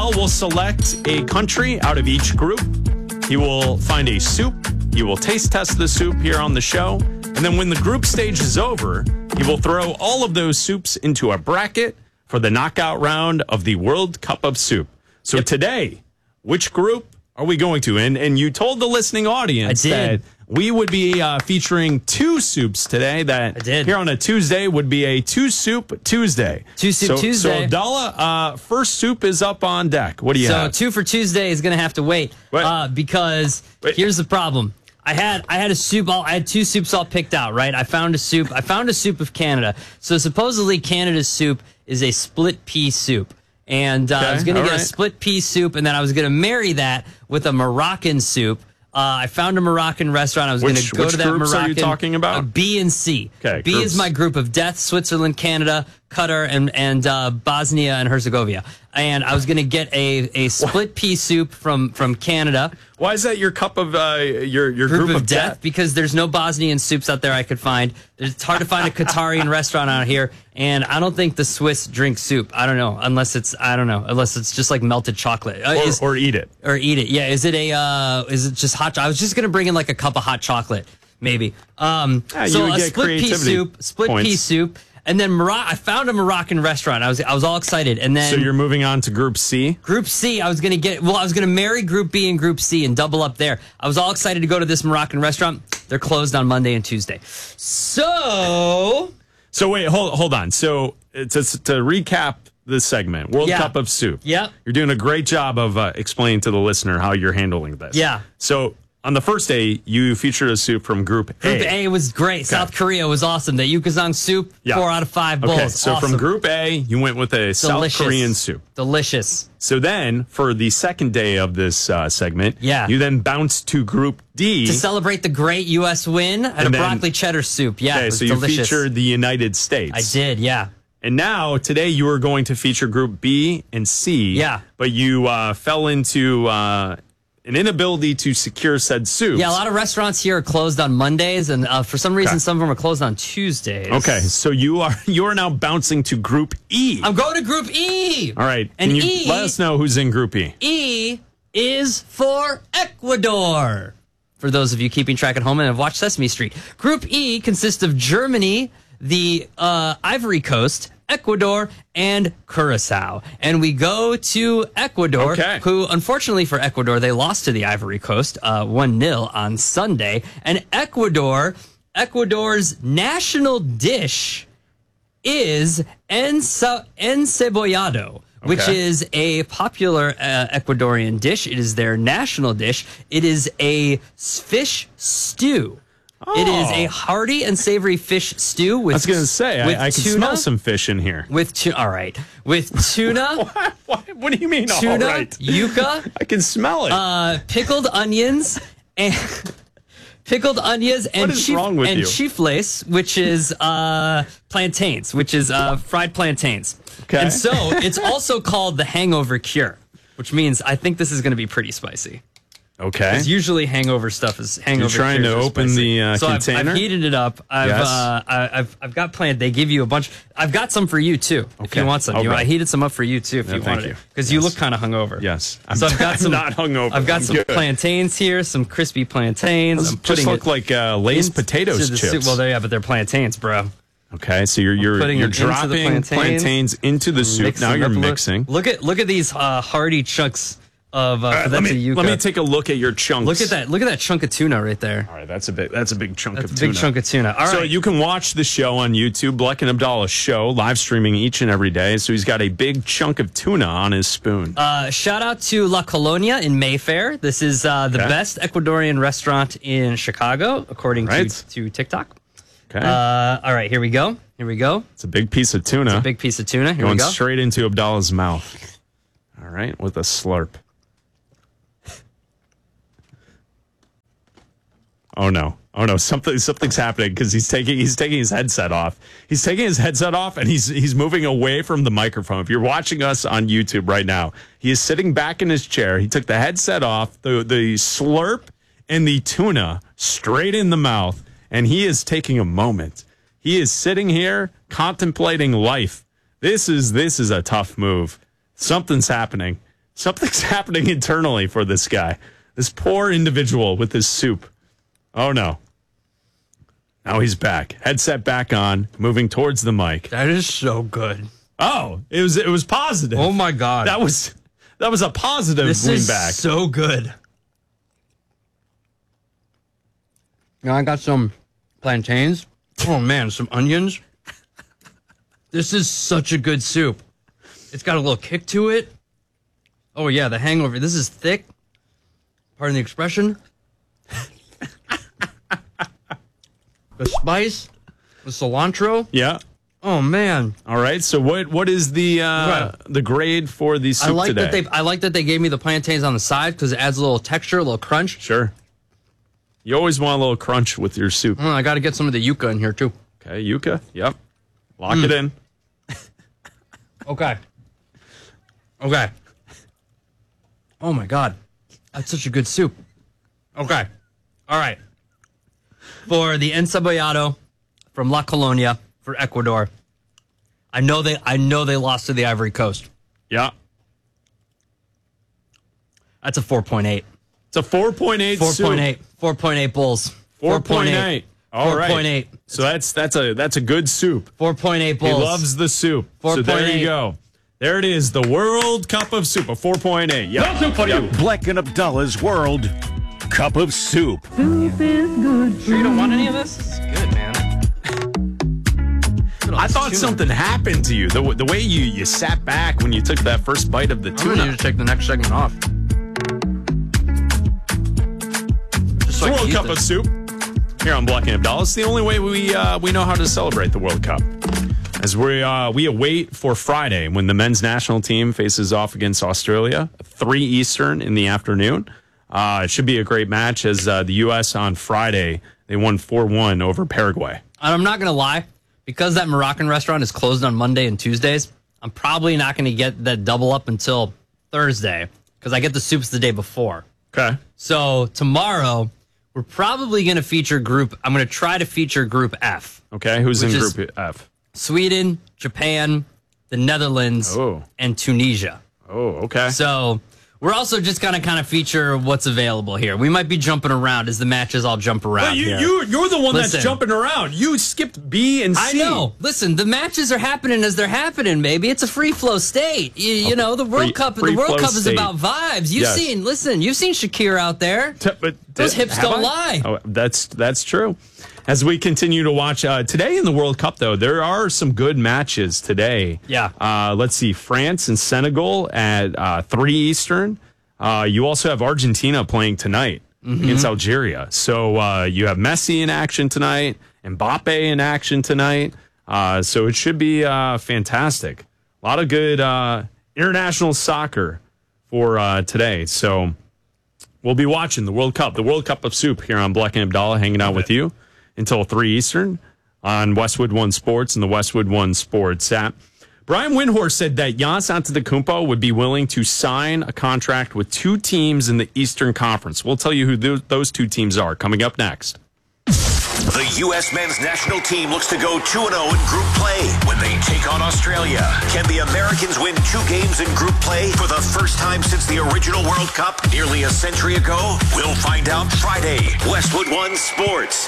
Will select a country out of each group. He will find a soup. He will taste test the soup here on the show. And then when the group stage is over, he will throw all of those soups into a bracket for the knockout round of the World Cup of Soup. So today, which group are we going to? And you told the listening audience that we would be featuring two soups today. That here on a Tuesday would be a two-soup Tuesday. Two-soup Tuesday. So, Abdallah, first soup is up on deck. What do you have? So, 2 for Tuesday is going to have to wait because here's the problem. I had a soup. I had two soups all picked out. Right. I found a soup of Canada. So supposedly Canada's soup is a split pea soup. And I was going to get a split pea soup, and then I was going to marry that with a Moroccan soup. I found a Moroccan restaurant. I was going to go to that Moroccan. Which groups are you talking about? B and C. Okay, B is my group of death: Switzerland, Canada, Qatar, and Bosnia and Herzegovina. And I was going to get a split pea soup from Canada. Why is that your cup of your group of death? Because there's no Bosnian soups out there I could find. It's hard to find a Qatarian restaurant out here, and I don't think the Swiss drink soup. I don't know, unless it's just like melted chocolate. Or eat it. Or eat it. Yeah. Is it just hot? I was just gonna bring in like a cup of hot chocolate, maybe. So a split pea soup. And then I found a Moroccan restaurant. I was all excited. And then so you're moving on to Group C? Group C, I was going to marry Group B and Group C and double up there. I was all excited to go to this Moroccan restaurant. They're closed on Monday and Tuesday. So wait, hold on. So to recap this segment, World Cup of Soup. Yeah. You're doing a great job of explaining to the listener how you're handling this. Yeah. So on the first day, you featured a soup from Group A. Group A was great. Okay. South Korea was awesome. The Yukazong soup, 4 out of 5 bowls. Okay, so awesome. From Group A, you went with a South Korean soup. Delicious. So then, for the second day of this segment, you then bounced to Group D. To celebrate the great U.S. win at a broccoli cheddar soup. Yeah, it was delicious. You featured the United States. I did, yeah. And now, today, you were going to feature Group B and C. Yeah. But you fell into an inability to secure said soups. Yeah, a lot of restaurants here are closed on Mondays, and for some reason, some of them are closed on Tuesdays. Okay, so you are now bouncing to Group E. I'm going to Group E. All right, and you let us know who's in Group E. E is for Ecuador. For those of you keeping track at home and have watched Sesame Street, Group E consists of Germany, the Ivory Coast, Ecuador, and Curacao. And we go to Ecuador, who, unfortunately for Ecuador, they lost to the Ivory Coast 1-0 on Sunday. And Ecuador's national dish is encebollado, which is a popular Ecuadorian dish. It is their national dish. It is a fish stew. Oh. It is a hearty and savory fish stew with. I was going to say, I can smell some fish in here. All right. With tuna. What do you mean? Tuna, all right. yuca. I can smell it. Pickled onions and chifles, which is plantains, which is fried plantains. Okay. And so it's also called the hangover cure, which means I think this is going to be pretty spicy. Okay. Because usually hangover stuff is hangover. You're trying to open the container? I've heated it up. I've got planned. They give you a bunch. I've got some for you too. If you want some, I heated some up for you too. If you wanted it, because you look kind of hungover. Yes. So I've got some. Not hungover. I've got some plantains here, some crispy plantains. Those just look like Lay's potatoes chips. Well, but they're plantains, bro. Okay, so you're dropping plantains into the soup. Now you're mixing. Look at these hearty chunks of let me take a look at your chunks. Look at that chunk of tuna right there. All right, that's a big chunk of tuna. Big chunk of tuna. All right. So you can watch the show on YouTube, Bleck and Abdallah show, live streaming each and every day. So he's got a big chunk of tuna on his spoon. Shout out to La Colonia in Mayfair. This is the best Ecuadorian restaurant in Chicago, according to TikTok. Okay. All right, here we go. It's a big piece of tuna. Here we go. Going straight into Abdallah's mouth. All right, with a slurp. Oh no! Something's happening because he's taking his headset off. He's taking his headset off and he's moving away from the microphone. If you're watching us on YouTube right now, he is sitting back in his chair. He took the headset off, the slurp and the tuna straight in the mouth, and he is taking a moment. He is sitting here contemplating life. This is a tough move. Something's happening. Something's happening internally for this guy. This poor individual with his soup. Oh, no. Now he's back. Headset back on, moving towards the mic. That is so good. Oh, it was positive. Oh, my God. That was a positive lean back. So good. Now I got some plantains. Oh, man, some onions. This is such a good soup. It's got a little kick to it. Oh, yeah, the hangover. This is thick. Pardon the expression. The spice, the cilantro. Yeah. Oh, man. All right. So what is the grade for the soup today? I like that they gave me the plantains on the side because it adds a little texture, a little crunch. Sure. You always want a little crunch with your soup. I got to get some of the yuca in here, too. Okay, yuca. Yep. Lock it in. Okay. Oh, my God. That's such a good soup. Okay. All right. For the encebollado from La Colonia for Ecuador. I know they lost to the Ivory Coast. Yeah. That's a 4.8. It's a 4.8 4.8. 4.8 bulls. 4.8. All right. 4.8. So that's a good soup. 4.8 bulls. He loves the soup. 4.8. So there you go. There it is, the World Cup of Soup, a 4.8. Yep. No soup for you. Black and Abdullah's World Cup of Soup. Soup is good. Sure you don't want any of this? It's good, man. I thought something happened to you. The way you sat back when you took that first bite of the tuna. I'm going to need to take the next segment off. Just so World Cup of Soup here on Black and Abdallah. It's the only way we know how to celebrate the World Cup. As we await for Friday when the men's national team faces off against Australia, 3 Eastern in the afternoon. It should be a great match as the U.S. on Friday, they won 4-1 over Paraguay. And I'm not going to lie, because that Moroccan restaurant is closed on Monday and Tuesdays, I'm probably not going to get that double up until Thursday because I get the soups the day before. Okay. So tomorrow, we're probably going to feature I'm going to try to feature Group F. Okay, who's in Group F? Sweden, Japan, the Netherlands, and Tunisia. Oh, okay. So we're also just going to kind of feature what's available here. We might be jumping around as the matches all jump around. You're the one that's jumping around. You skipped B and C. I know. Listen, the matches are happening as they're happening, baby. It's a free flow state. You know, the World Cup. The World Cup is about vibes. You've seen Shakira out there. But those hips don't lie. Oh, that's true. As we continue to watch today in the World Cup, though, there are some good matches today. Yeah. Let's see. France and Senegal at 3 Eastern. You also have Argentina playing tonight against Algeria. So you have Messi in action tonight, Mbappe in action tonight. So it should be fantastic. A lot of good international soccer for today. So we'll be watching the World Cup of Soup here on Black and Abdallah, hanging out with you until 3 Eastern on Westwood One Sports and the Westwood One Sports app. Brian Windhorst said that Giannis Antetokounmpo would be willing to sign a contract with 2 teams in the Eastern Conference. We'll tell you who those 2 teams are coming up next. The U.S. men's national team looks to go 2-0 in group play when they take on Australia. Can the Americans win 2 games in group play for the first time since the original World Cup nearly a century ago? We'll find out Friday. Westwood One Sports.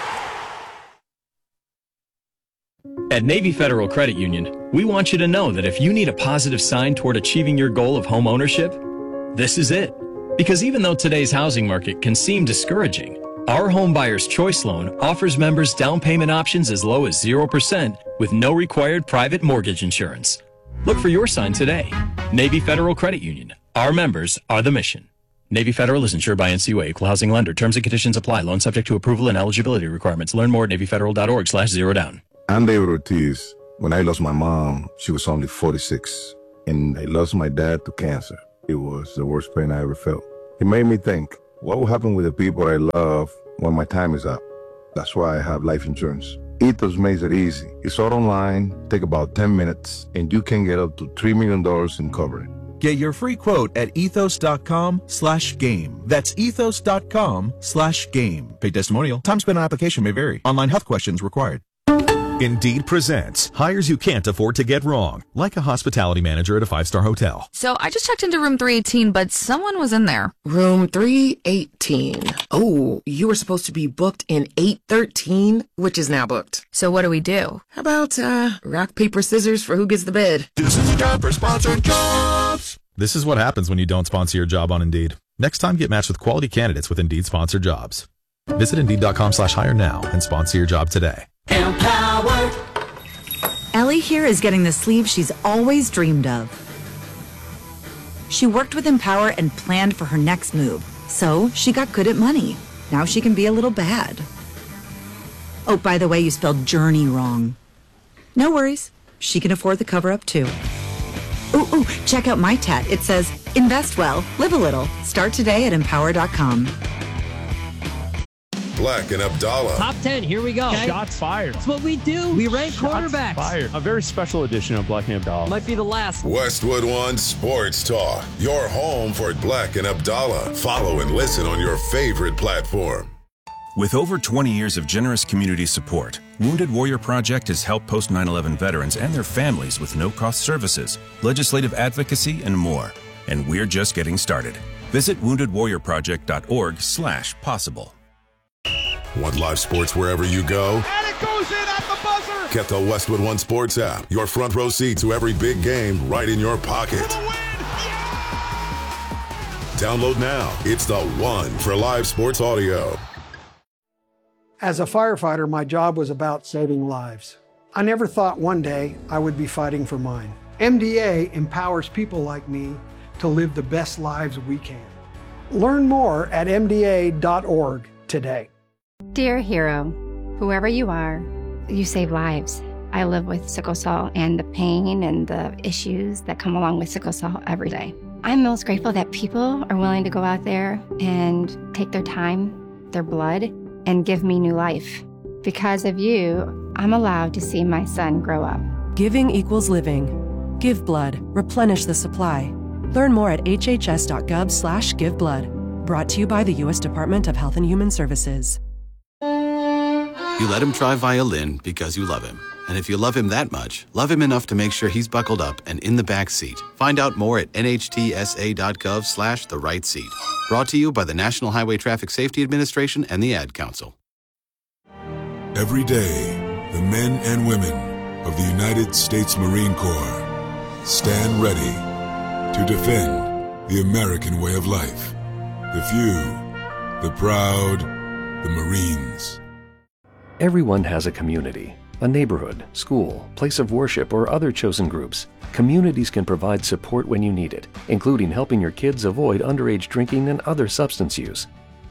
At Navy Federal Credit Union, we want you to know that if you need a positive sign toward achieving your goal of home ownership, this is it. Because even though today's housing market can seem discouraging, our Home Buyer's Choice Loan offers members down payment options as low as 0% with no required private mortgage insurance. Look for your sign today. Navy Federal Credit Union. Our members are the mission. Navy Federal is insured by NCUA, Equal Housing Lender. Terms and conditions apply. Loan subject to approval and eligibility requirements. Learn more at NavyFederal.org/zerodown. I'm David Ortiz. When I lost my mom, she was only 46. And I lost my dad to cancer. It was the worst pain I ever felt. It made me think, what will happen with the people I love when my time is up? That's why I have life insurance. Ethos makes it easy. It's all online, take about 10 minutes, and you can get up to $3 million in coverage. Get your free quote at ethos.com/game. That's ethos.com/game. Paid testimonial. Time spent on application may vary. Online health questions required. Indeed presents hires you can't afford to get wrong, like a hospitality manager at a 5-star hotel. So I just checked into room 318, but someone was in there. Room 318. Oh, you were supposed to be booked in 813, which is now booked. So what do we do? How about rock, paper, scissors for who gets the bed? This is a job for sponsored jobs. This is what happens when you don't sponsor your job on Indeed. Next time, get matched with quality candidates with Indeed sponsored jobs. Visit Indeed.com/hire now and sponsor your job today. Empower. Ellie here is getting the sleeve she's always dreamed of. She worked with Empower and planned for her next move, so she got good at money. Now she can be a little bad. Oh, by the way, you spelled journey wrong. No worries. She can afford the cover-up, too. Ooh, check out my tat. It says, invest well, live a little. Start today at Empower.com. Black and Abdallah. Top 10, here we go. Okay. Shots fired. That's what we do. We rank quarterbacks. Fired. A very special edition of Black and Abdallah. Might be the last. Westwood One Sports Talk. Your home for Black and Abdallah. Follow and listen on your favorite platform. With over 20 years of generous community support, Wounded Warrior Project has helped post 9/11 veterans and their families with no-cost services, legislative advocacy, and more. And we're just getting started. Visit woundedwarriorproject.org/possible. Want live sports wherever you go? And it goes in at the buzzer. Get the Westwood One Sports app. Your front row seat to every big game right in your pocket. Download now. It's the one for live sports audio. As a firefighter, my job was about saving lives. I never thought one day I would be fighting for mine. MDA empowers people like me to live the best lives we can. Learn more at MDA.org today. Dear hero, whoever you are, you save lives. I live with sickle cell and the pain and the issues that come along with sickle cell every day. I'm most grateful that people are willing to go out there and take their time, their blood, and give me new life. Because of you, I'm allowed to see my son grow up. Giving equals living. Give blood. Replenish the supply. Learn more at hhs.gov/giveblood. Brought to you by the U.S. Department of Health and Human Services. You let him try violin because you love him. And if you love him that much, love him enough to make sure he's buckled up and in the back seat. Find out more at nhtsa.gov/the-right-seat. Brought to you by the National Highway Traffic Safety Administration and the Ad Council. Every day, the men and women of the United States Marine Corps stand ready to defend the American way of life. The few, the proud, the Marines. Everyone has a community, a neighborhood, school, place of worship, or other chosen groups. Communities can provide support when you need it, including helping your kids avoid underage drinking and other substance use.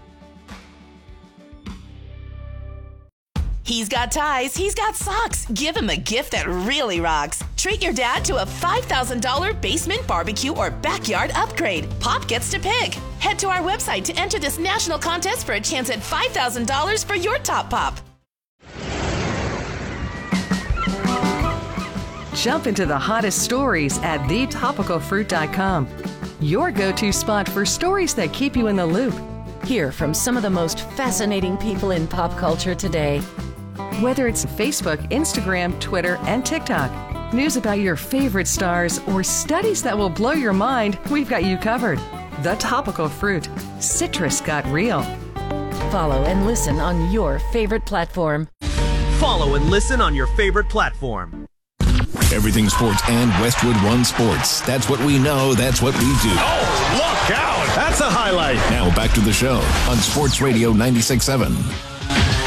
He's got ties, he's got socks. Give him a gift that really rocks. Treat your dad to a $5,000 basement barbecue or backyard upgrade. Pop gets to pick. Head to our website to enter this national contest for a chance at $5,000 for your top pop. Jump into the hottest stories at thetopicalfruit.com. Your go-to spot for stories that keep you in the loop. Hear from some of the most fascinating people in pop culture today. Whether it's Facebook, Instagram, Twitter, and TikTok, news about your favorite stars, or studies that will blow your mind, we've got you covered. The Topical Fruit. Citrus got real. Follow and listen on your favorite platform. Follow and listen on your favorite platform. Everything sports and Westwood One Sports. That's what we know. That's what we do. Oh, look out. That's a highlight. Now back to the show on Sports Radio 96.7.